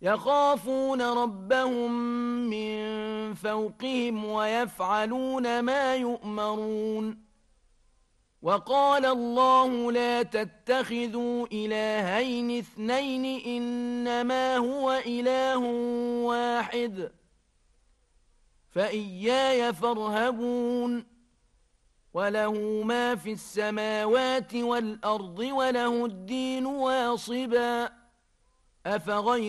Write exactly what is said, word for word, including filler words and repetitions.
يخافون ربهم من فوقهم ويفعلون ما يؤمرون. وقال الله لا تتخذوا إلهين اثنين إنما هو إله واحد فإياي فارهبون. وله ما في السماوات والأرض وله الدين واصبا أفغير